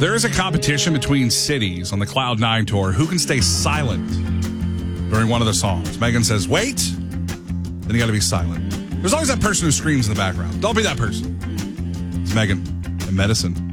There is a competition between cities on the Cloud 9 tour. Who can stay silent during one of the songs? Megan says, wait. Then you got to be silent. There's always that person who screams in the background. Don't be that person. It's Megan and Medicine.